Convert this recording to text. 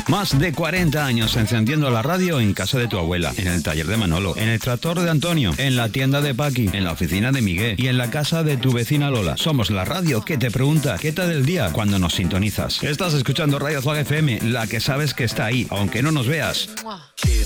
Más de 40 años encendiendo la radio en casa de tu abuela, en el taller de Manolo, en el tractor de Antonio, en la tienda de Paqui, en la oficina de Miguel y en la casa de tu vecina Lola. Somos la radio que te pregunta qué tal el día cuando nos sintonizas. Estás escuchando Radio Flag FM, la que sabes que está ahí, aunque no nos veas.